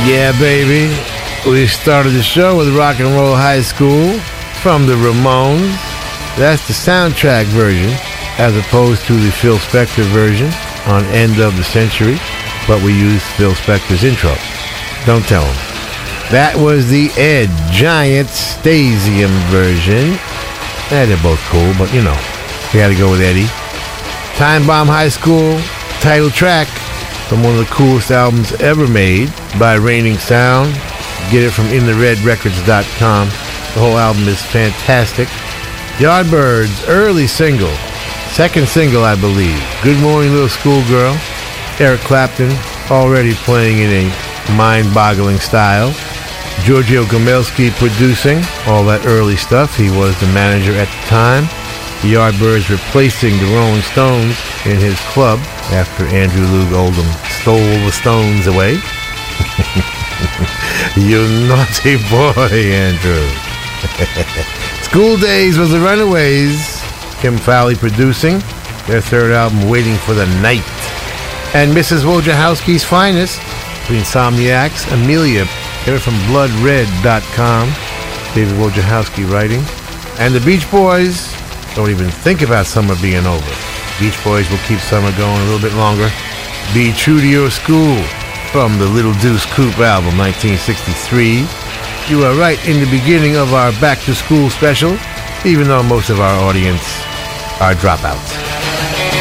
Yeah, baby. We started the show with Rock and Roll High School from the Ramones. That's the soundtrack version, as opposed to the Phil Spector version on End of the Century, but we used Phil Spector's intro. Don't tell him. That was the Ed Giant Stasium version. They're both cool, but you know, we had to go with Eddie. Time Bomb High School, title track from one of the coolest albums ever made by Raining Sound. Get it from InTheRedRecords.com. The whole album is fantastic. Yardbirds, early single. Second single, I believe. Good Morning Little Schoolgirl. Eric Clapton, already playing in a mind-boggling style. Giorgio Gomelski producing all that early stuff. He was the manager at the time. The Yardbirds replacing the Rolling Stones in his club after Andrew Loog Oldham stole the Stones away. You naughty boy, Andrew. School Days was the Runaways. Kim Fowley producing their third album, Waiting for the Night. And Mrs. Wojciechowski's Finest, the Insomniacs, Amelia, get it from BloodRed.com. David Wojciechowski writing. And the Beach Boys, don't even think about summer being over. Beach Boys will keep summer going a little bit longer. Be True to Your School from the Little Deuce Coupe album, 1963. You are right in the beginning of our back to school special, even though most of our audience are dropouts.